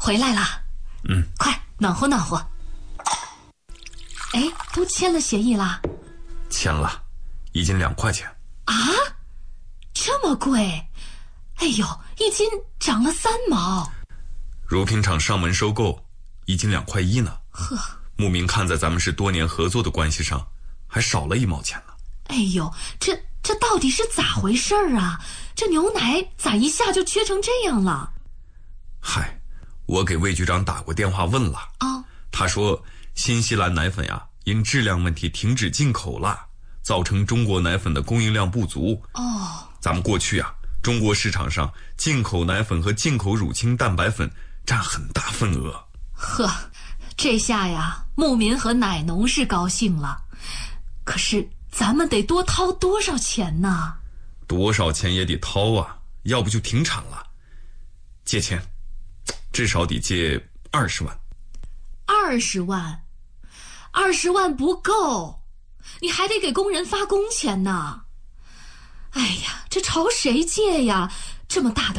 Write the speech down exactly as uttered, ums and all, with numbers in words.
回来了。 嗯， 快暖和暖和。哎，都签了协议啦？ 签了，一斤两块钱。 啊，这么贵？哎呦，一斤涨了三毛。 乳品厂上门收购，一斤两块一呢。 呵， 牧民看在咱们是多年合作的关系上，还少了一毛钱呢。 哎呦，这这到底是咋回事儿啊？这牛奶咋一下就缺成这样了？ 嗨，我给魏局长打过电话问了啊、哦，他说新西兰奶粉呀，因质量问题停止进口了，造成中国奶粉的供应量不足。 哦， 咱们过去啊，中国市场上进口奶粉和进口乳清蛋白粉占很大份额。 呵，这下呀，牧民和奶农是高兴了，可是咱们得多掏多少钱呢？ 多少钱也得掏啊，要不就停产了。借钱，至少得借二十万。 二十万，二十万不够，你还得给工人发工钱呢。哎呀，这朝谁借呀？这么大的